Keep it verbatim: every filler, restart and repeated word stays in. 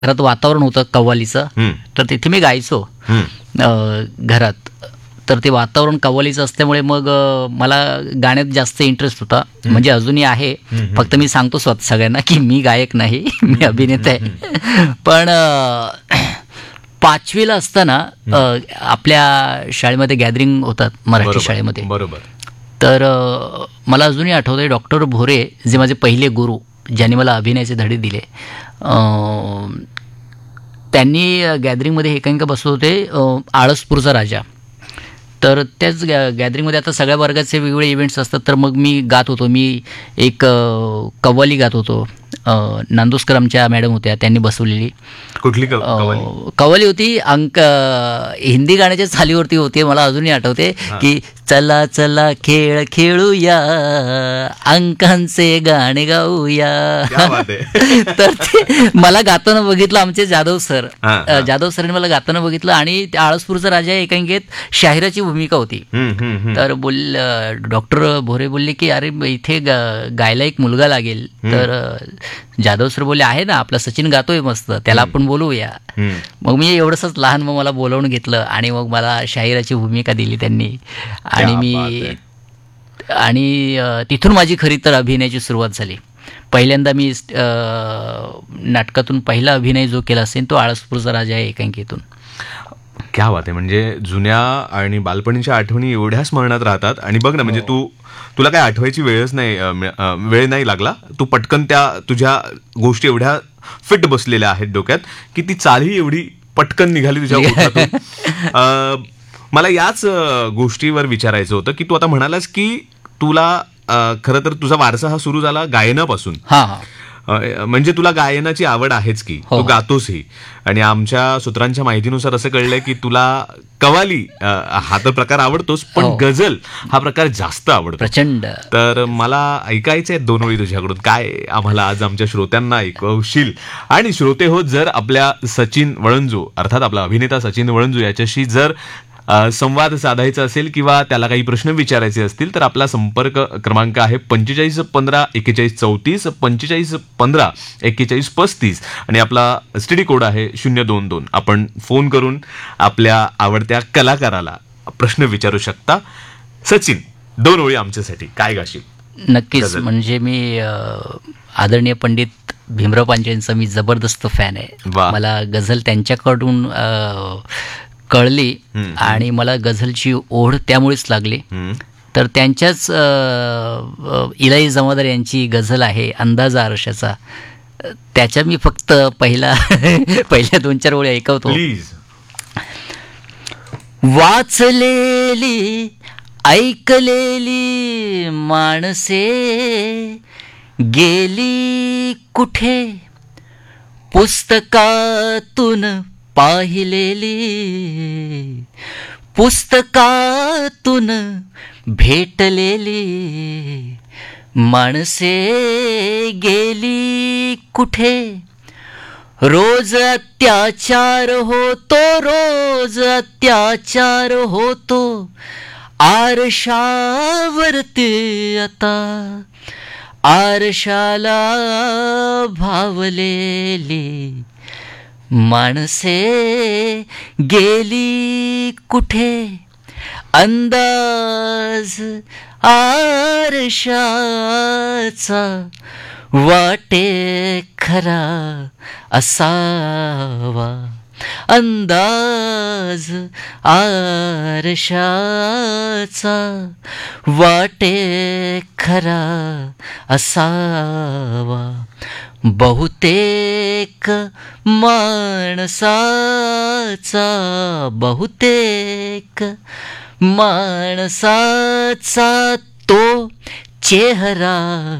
घरात वातावरण होतं कव्वालीचं. हं, तर तिथे मी गायचो हं. अ, घरात. तर ते वातावरण कव्वालीचं असल्यामुळे मग अ, मला गाण्यात जास्त इंटरेस्ट होता. म्हणजे अजूनही आहे. हं. फक्त मी सांगतो स्वतः सगळ्यांना की मी गायक नाही, मी अभिनेता आहे. पण अ, पाचवीला असताना अ, आपल्या शाळेमध्ये गॅदरिंग होतात मराठी बरोबर, शाळेमध्ये. बरोबर. तर अ, मला अजूनही आठवतंय डॉक्टर भोरे जे माझे पहिले गुरु, ज्यांनी मला अभिनयाचे धडे दिले, अ, त्यांनी गॅदरिंगमध्ये एकांकिका बसवत होते अ, आळसपूरचा राजा. तर त्याच गॅ गॅदरिंगमध्ये आता सगळ्या वर्गाचे वेगवेगळे इव्हेंट्स असतात. तर मग मी गात होतो. मी एक अ, कव्वाली गात होतो. अ, नांदुस्कर आमच्या मॅडम होत्या, त्यांनी बसवलेली कुठली क- अ, कव्वाली? कव्वाली होती. अंक हिंदी गाण्याच्या चालीवरती होती. मला अजूनही आठवते की चला चला खेळ खेळूया, अंकांचे गाणे गाऊया. क्या बात आहे. तर ते मला गाताना बघितलं आमचे जाधव सर. हा, अ, हा. जाधव सरांनी मला गाताना बघितलं आणि त्या आळसपूरचा राजा या एकांकिकेत शाहिराची भूमिका होती. हं, हं, हं. तर बोल डॉक्टर भोरे बोलले की अरे इथे गा- गायला एक मुलगा लागेल. तर अ, जाधव सर बोलले आहे ना, आपला सचिन गातोय मस्त, त्याला आपण बोलवूया. हं. मग मी एवढंसंच लहान, मग मला बोलावून घेतलं आणि मग मला शाहिराची भूमिका दिली त्यांनी. आणि क्या मी बात आणि अ, तिथून माझी खरी तर अभिनयाची सुरुवात झाली. पहिल्यांदा मी अ, नाटकातून पहिला अभिनय जो केला असेल तो आळसपूरचा राजा या एकांकिकेतून. क्या बात आहे. म्हणजे जुन्या आणि बालपणीच्या आठवणी एवढ्या स्मरणात राहतात. आणि बघ ना, म्हणजे तू तुला काय आठवायची वेळच नाही, अ, मिळ- अ, वेळ नाही लागला. तू पटकन त्या तुझ्या गोष्टी एवढ्या फिट बसलेल्या आहेत डोक्यात की ती चालही एवढी पटकन निघाली तुझ्या ओठातून. अ, मला याच अ, गोष्टीवर विचारायचं होतं की तू आता म्हणालास की तुला अ, खरं तर तुझा वारसा हा सुरू झाला गायनापासून. हां हां अ, म्हणजे तुला गायनाची आवड आहेच की, हो, तू हो. गातोसही. आणि आमच्या सूत्रांच्या माहितीनुसार असं कळलंय की तुला कवाली अ, हा तर प्रकार आवडतोस, पण हो. गझल हा प्रकार जास्त आवडतो. प्रचंड. तर मला ऐकायचे आहेत दोन ओळी तुझ्याकडून, काय आम्हाला आज आमच्या श्रोत्यांना ऐकवशील. आणि श्रोते हो, जर आपल्या सचिन वळंजू अर्थात आपला अभिनेता सचिन वळंजू याच्याशी जर अ, संवाद साधायचा असेल किंवा त्याला काही प्रश्न विचारायचे असतील तर आपला संपर्क क्रमांक आहे पंचेचाळीस पंधरा एक्केचाळीस चौतीस पंचेचाळीस पंधरा एक्केचाळीस पस्तीस आणि आपला एसटीडी कोड आहे शून्य दोन दोन. आपण फोन करून आपल्या आवडत्या कलाकाराला प्रश्न विचारू शकता. सचिन, दोन ओळी आमच्यासाठी काय गाशील? नक्कीच. गझल. म्हणजे मी अ, आदरणीय पंडित भीमराव पांचाळेंचा मी जबरदस्त फॅन आहे. वा. मला मला गझल त्यांच्याकडून अ, कळली हम्म. आणि मला गझलची ओढ त्यामुळेच लागली. हम्म. तर त्यांच्याच अ, अ, इलाई जमादार यांची गझल आहे अंदाजा आरशाचा. अ, त्याच्या मी फक्त पहिला पहिल्या दोन चार ओळी ऐकवतो. प्लीज. वाचलेली ऐकलेली माणसे गेली कुठे, पुस्तकातून पाहिलेली पुस्तकातून भेटलेली माणसे गेली कुठे. रोज अत्याचार होतो, रोज अत्याचार होतो आरशावरती आता, आरशाला भावलेली माणसे गेली कुठे. अंदाज आरशाचा वाटे खरा असावा, अंदाज आरशाचा वाटे खरा असावा. बहुतेक माणसाचा, बहुतेक माणसाचा तो चेहरा